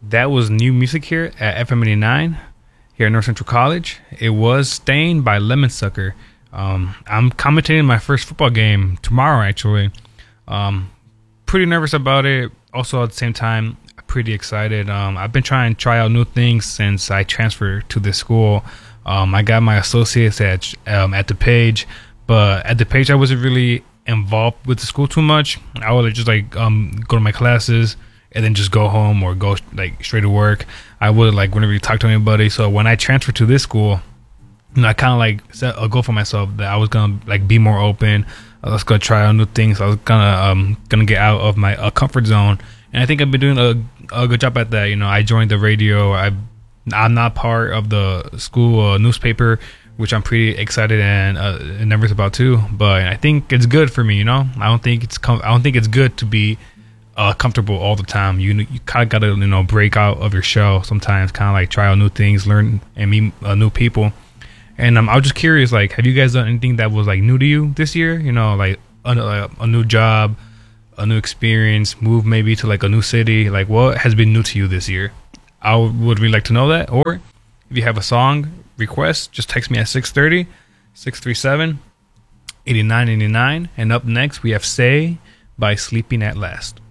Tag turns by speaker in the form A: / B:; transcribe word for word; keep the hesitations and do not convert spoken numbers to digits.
A: That was new music here at F M eighty-nine here at North Central College. It was Stained by Lemon Sucker. Um, I'm commentating my first football game tomorrow, actually. Um, pretty nervous about it. Also, at the same time, pretty excited. Um, I've been trying to try out new things since I transferred to this school. Um, I got my associates at um, at the Page, but at the Page, I wasn't really involved with the school too much. I would just like um, go to my classes and then just go home or go like straight to work. I would like whenever you talk to anybody. So when I transferred to this school, you know, I kind of like set a goal for myself that I was gonna like be more open. I was gonna try out new things. I was gonna um gonna get out of my uh, comfort zone, and I think I've been doing a, a good job at that. You know, I joined the radio. I I'm not part of the school uh, newspaper, which I'm pretty excited and, uh, and nervous about too. But I think it's good for me. You know, I don't think it's com- I don't think it's good to be uh, comfortable all the time. You you kind of gotta you know break out of your shell sometimes. Kind of like try out new things, learn and meet uh, new people. And um, I was just curious, like, have you guys done anything that was like new to you this year? You know, like a, a new job, a new experience, move maybe to like a new city. Like, what has been new to you this year? I would really like to know that. Or if you have a song request, just text me at six thirty, six three seven, eight nine eight nine. And up next, we have Say by Sleeping at Last.